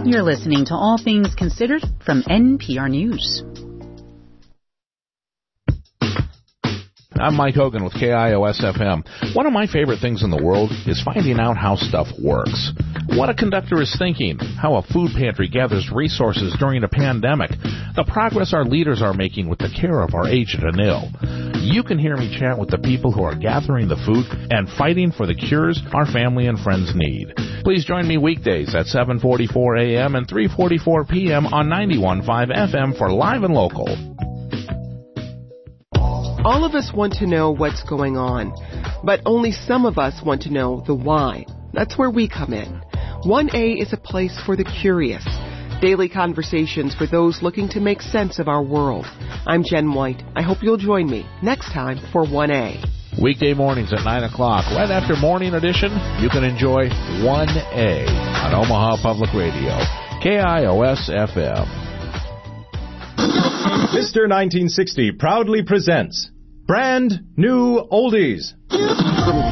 You're listening to All Things Considered from NPR News. I'm Mike Hogan with KIOS-FM. One of my favorite things in the world is finding out how stuff works. What a conductor is thinking, how a food pantry gathers resources during a pandemic, the progress our leaders are making with the care of our aged and ill. You can hear me chat with the people who are gathering the food and fighting for the cures our family and friends need. Please join me weekdays at 7:44 a.m. and 3:44 p.m. on 91.5 FM for Live and Local. All of us want to know what's going on, but only some of us want to know the why. That's where we come in. 1A is a place for the curious. Daily conversations for those looking to make sense of our world. I'm Jen White. I hope you'll join me next time for 1A. Weekday mornings at 9 o'clock, right after Morning Edition, you can enjoy 1A on Omaha Public Radio, KIOS-FM. Mr. 1960 proudly presents Brand New Oldies.